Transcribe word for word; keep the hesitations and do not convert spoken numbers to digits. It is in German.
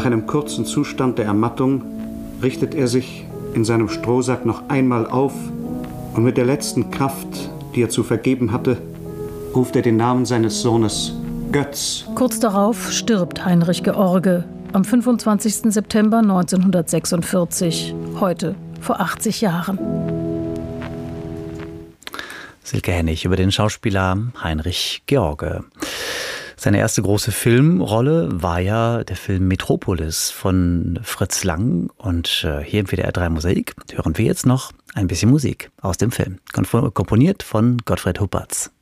Nach einem kurzen Zustand der Ermattung richtet er sich in seinem Strohsack noch einmal auf und mit der letzten Kraft, die er zu vergeben hatte, ruft er den Namen seines Sohnes Götz. Kurz darauf stirbt Heinrich George am fünfundzwanzigsten September neunzehnhundertsechsundvierzig, heute vor achtzig Jahren. Silke Hennig über den Schauspieler Heinrich George. Seine erste große Filmrolle war ja der Film Metropolis von Fritz Lang. Und hier im W D R drei Mosaik hören wir jetzt noch ein bisschen Musik aus dem Film, komponiert von Gottfried Huppertz.